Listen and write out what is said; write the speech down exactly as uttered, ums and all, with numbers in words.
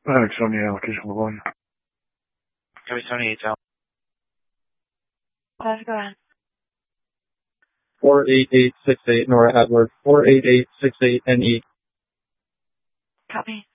Alex Sony, location one. Copy Sony eight out. Let's go ahead. four eight eight six eight, Nora Edward, four eight eight six eight N E. Copy.